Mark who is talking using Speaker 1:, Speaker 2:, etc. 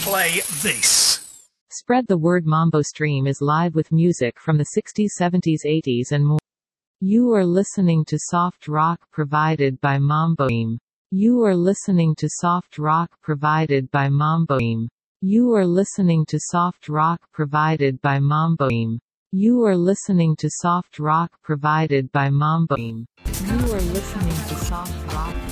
Speaker 1: play this.
Speaker 2: Spread the word. Mambo Stream is live with music from the 60s, 70s, 80s and more. You are listening to soft rock provided by Mambo Stream. You are listening to soft rock provided by Mambo Stream. You are listening to soft rock provided by Mambo Stream. You are listening to soft rock provided by Mambo Stream. You are listening to soft rock